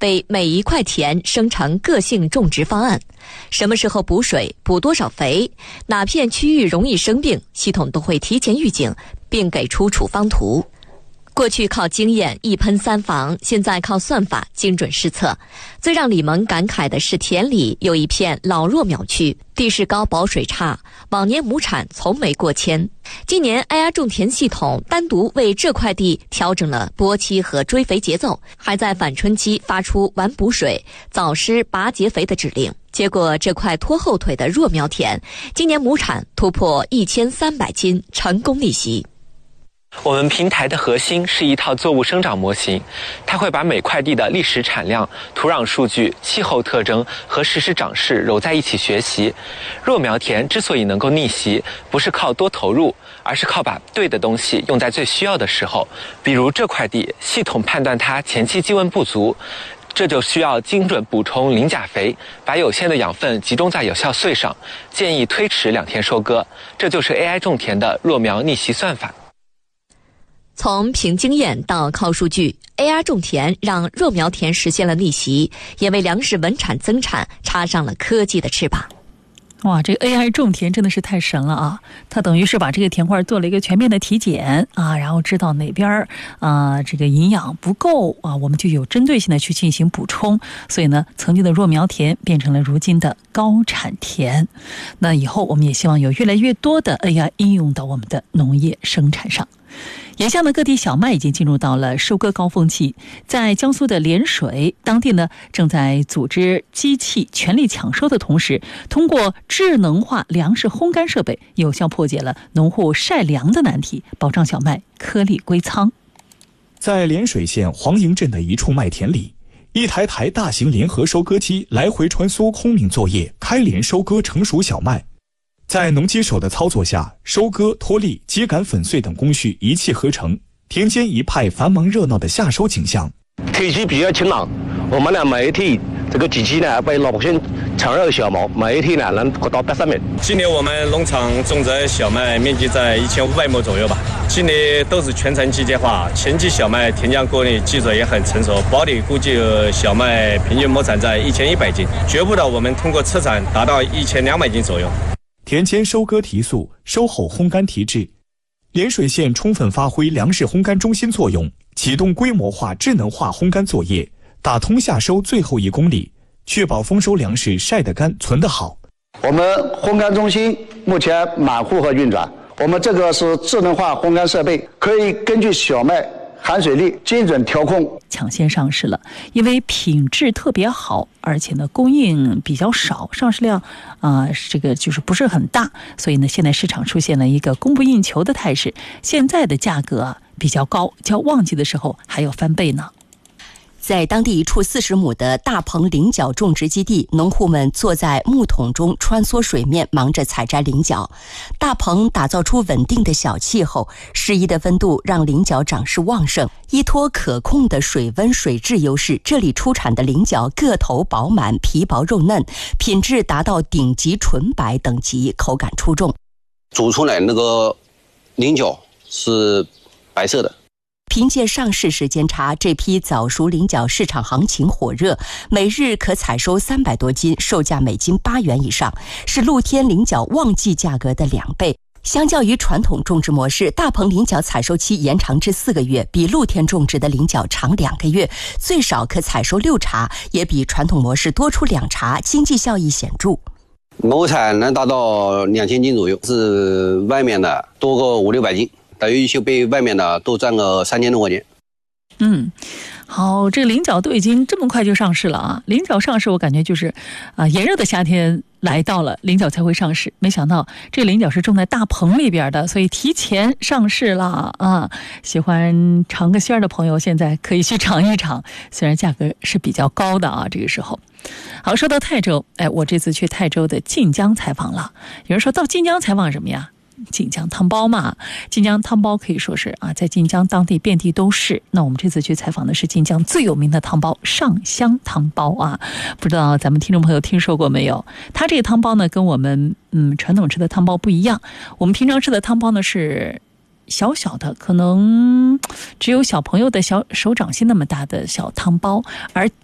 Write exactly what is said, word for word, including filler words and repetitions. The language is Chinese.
为每一块田生成个性种植方案，什么时候补水、补多少肥，哪片区域容易生病，系统都会提前预警，并给出处方图。过去靠经验一喷三防，现在靠算法精准施策。最让李萌感慨的是，田里有一片老弱苗区，地势高、保水差，往年亩产从没过千。今年 A I 种田系统单独为这块地调整了播期和追肥节奏，还在返春期发出晚补水、早施拔节肥的指令。结果这块拖后腿的弱苗田，今年亩产突破一千三百斤，成功逆袭。 我们平台的核心是一套作物生长模型，它会把每块地的历史产量、土壤数据、气候特征和实时长势揉在一起学习。弱苗田之所以能够逆袭，不是靠多投入，而是靠把对的东西用在最需要的时候。比如这块地，系统判断它前期基温不足，这就需要精准补充磷钾肥，把有限的养分集中在有效穗上，建议推迟两天收割。这就是 A I 种田的弱苗逆袭算法。 从凭经验到靠数据， A I 种田让弱苗田实现了逆袭，也为粮食稳产增产插上了科技的翅膀。 哇，这个 A I 种田真的是太神了啊！它等于是把这个田块做了一个全面的体检啊，然后知道哪边啊、呃、这个营养不够啊，我们就有针对性的去进行补充。所以呢，曾经的弱苗田变成了如今的高产田。那以后我们也希望有越来越多的 A I 应用到我们的农业生产上。眼下呢，各地小麦已经进入到了收割高峰期。在江苏的涟水，当地呢正在组织机器全力抢收的同时，通过智能化粮食烘干设备，有效破解了农户晒粮的难题，保障小麦颗粒归仓。 在涟水县黄营镇的一处麦田里，一台台大型联合收割机来回穿梭空命作业，开镰收割成熟小麦。在农机手的操作下，收割、脱粒、秸秆粉碎等工序一气呵成，田间一派繁忙热闹的夏收景象。 天气比较晴朗，我们呢每一天这个机器呢为老百姓抢热小麦，每一天呢能达到八十米。 今年我们农场种植小麦面积在一千五百亩左右吧。今年都是全程机械化，前期小麦田浆过滤技术也很成熟，保底估计小麦平均亩产在一千一百斤，局部的我们通过测产达到一千两百斤左右。 田间收割提速，收后烘干提质。涟水县充分发挥粮食烘干中心作用，启动规模化智能化烘干作业，打通夏收最后一公里，确保丰收粮食晒得干、存得好。 我们烘干中心目前满负荷运转，我们这个是智能化烘干设备，可以根据小麦含水率精准调控。 抢先上市了，因为品质特别好，而且呢供应比较少，上市量啊、呃、这个就是不是很大，所以呢现在市场出现了一个供不应求的态势。现在的价格、啊、比较高，较旺季的时候还要翻倍呢。 在当地一处四十亩的大棚菱角种植基地，农户们坐在木桶中穿梭水面，忙着采摘菱角。大棚打造出稳定的小气候，适宜的温度让菱角长势旺盛。依托可控的水温水质优势，这里出产的菱角个头饱满、皮薄肉嫩，品质达到顶级纯白等级，口感出众。 煮出来那个菱角是白色的。 凭借上市时间差，这批早熟菱角市场行情火热，每日可采收三百多斤，售价每斤八元以上，是露天菱角旺季价格的两倍。相较于传统种植模式，大棚菱角采收期延长至四个月，比露天种植的菱角长两个月，最少可采收六茬，也比传统模式多出两茬，经济效益显著。 亩产能达到两千斤左右，是外面的多个五六百斤。等于就被外面的都赚个三千多块钱。 嗯，好，这个菱角都已经这么快就上市了啊！菱角上市，我感觉就是啊、呃，炎热的夏天来到了，菱角才会上市。没想到这个菱角是种在大棚里边的，所以提前上市了啊！喜欢尝个鲜儿的朋友，现在可以去尝一尝，虽然价格是比较高的啊，这个时候。好，说到泰州，哎，我这次去泰州的晋江采访了。有人说到晋江采访什么呀？晋江汤包嘛，晋江汤包可以说是啊，在晋江当地遍地都是。那我们这次去采访的是晋江最有名的汤包——上香汤包啊，不知道咱们听众朋友听说过没有？它这个汤包呢，跟我们嗯传统吃的汤包不一样。我们平常吃的汤包呢是小小的，可能只有小朋友的小手掌心那么大的小汤包，而